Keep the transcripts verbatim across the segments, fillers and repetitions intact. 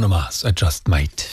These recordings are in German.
Bruno Mars, I Just Might.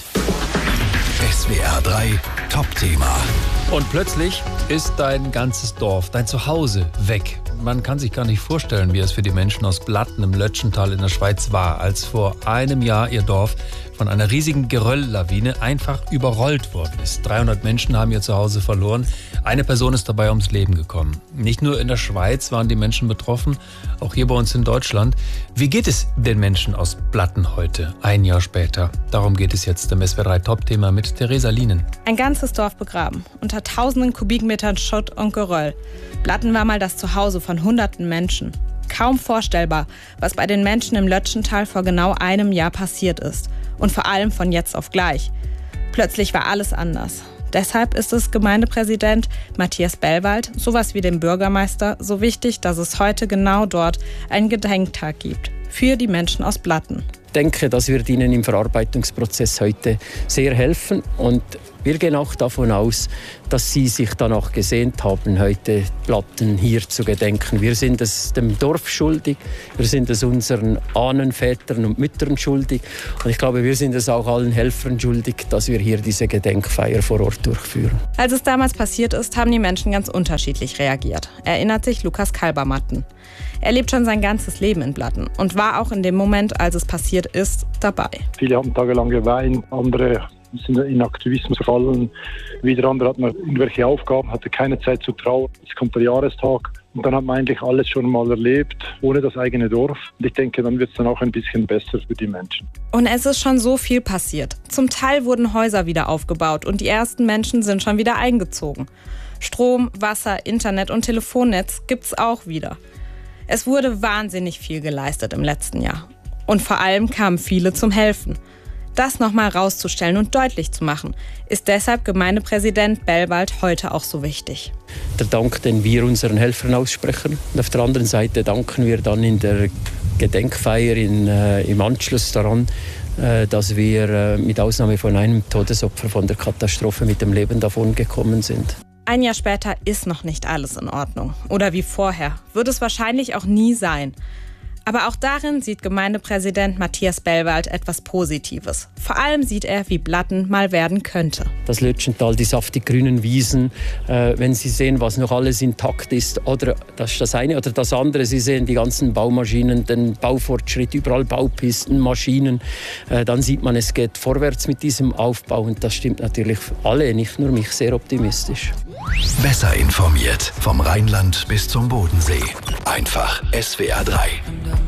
S W R drei Top-Thema. Und plötzlich ist dein ganzes Dorf, dein Zuhause weg. Man kann sich gar nicht vorstellen, wie es für die Menschen aus Blatten im Lötschental in der Schweiz war, als vor einem Jahr ihr Dorf von einer riesigen Gerölllawine einfach überrollt worden ist. dreihundert Menschen haben ihr Zuhause verloren. Eine Person ist dabei ums Leben gekommen. Nicht nur in der Schweiz waren die Menschen betroffen, auch hier bei uns in Deutschland. Wie geht es den Menschen aus Blatten heute, ein Jahr später? Darum geht es jetzt im S W R drei Top-Thema mit Theresa Lienen. Ein ganzes Dorf begraben, unter tausenden Kubikmetern Schutt und Geröll. Blatten war mal das Zuhause von hunderten Menschen. Kaum vorstellbar, was bei den Menschen im Lötschental vor genau einem Jahr passiert ist. Und vor allem von jetzt auf gleich. Plötzlich war alles anders. Deshalb ist es Gemeindepräsident Matthias Bellwald, sowas wie dem Bürgermeister, so wichtig, dass es heute genau dort einen Gedenktag gibt. Für die Menschen aus Blatten. Ich denke, das wird Ihnen im Verarbeitungsprozess heute sehr helfen. Und wir gehen auch davon aus, dass Sie sich danach gesehnt haben, heute Blatten hier zu gedenken. Wir sind es dem Dorf schuldig, wir sind es unseren Ahnenvätern und Müttern schuldig. Und ich glaube, wir sind es auch allen Helfern schuldig, dass wir hier diese Gedenkfeier vor Ort durchführen. Als es damals passiert ist, haben die Menschen ganz unterschiedlich reagiert, erinnert sich Lukas Kalbermatten. Er lebt schon sein ganzes Leben in Blatten und war auch in dem Moment, als es passiert ist, dabei. Viele haben tagelang geweint, andere sind in Aktivismus verfallen. Wieder andere hatten irgendwelche Aufgaben, hatte keine Zeit zu trauern. Es kommt der Jahrestag und dann hat man eigentlich alles schon mal erlebt, ohne das eigene Dorf. Und ich denke, dann wird es dann auch ein bisschen besser für die Menschen. Und es ist schon so viel passiert. Zum Teil wurden Häuser wieder aufgebaut und die ersten Menschen sind schon wieder eingezogen. Strom, Wasser, Internet und Telefonnetz gibt's auch wieder. Es wurde wahnsinnig viel geleistet im letzten Jahr. Und vor allem kamen viele zum Helfen. Das nochmal rauszustellen und deutlich zu machen, ist deshalb Gemeindepräsident Bellwald heute auch so wichtig. Der Dank, den wir unseren Helfern aussprechen. Und auf der anderen Seite danken wir dann in der Gedenkfeier in, äh, im Anschluss daran, äh, dass wir äh, mit Ausnahme von einem Todesopfer von der Katastrophe mit dem Leben davongekommen sind. Ein Jahr später ist noch nicht alles in Ordnung. Oder wie vorher. Wird es wahrscheinlich auch nie sein. Aber auch darin sieht Gemeindepräsident Matthias Bellwald etwas Positives. Vor allem sieht er, wie Blatten mal werden könnte. Das Lötschental, die saftig grünen Wiesen, äh, wenn Sie sehen, was noch alles intakt ist, oder das ist das eine oder das andere, Sie sehen die ganzen Baumaschinen, den Baufortschritt, überall Baupisten, Maschinen, äh, dann sieht man, es geht vorwärts mit diesem Aufbau und das stimmt natürlich alle, nicht nur mich, sehr optimistisch. Besser informiert vom Rheinland bis zum Bodensee. Einfach S W R drei.